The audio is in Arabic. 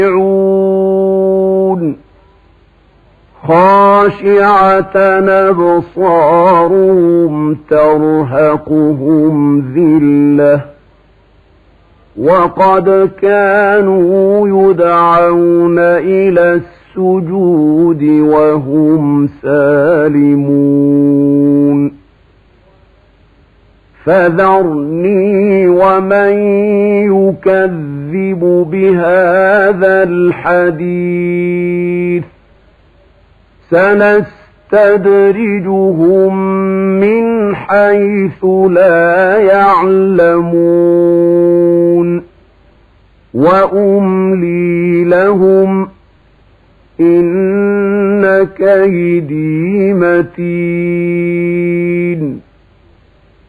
خاشعة أبصارهم ترهقهم ذلة وقد كانوا يدعون إلى السجود وهم سالمون فذرني ومن يكذب بهذا الحديث سنستدرجهم من حيث لا يعلمون وأملي لهم إن كيدي متين